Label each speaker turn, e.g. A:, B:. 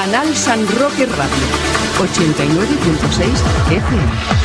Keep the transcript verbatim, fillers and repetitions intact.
A: Canal San Roque Radio, ochenta y nueve punto seis F M.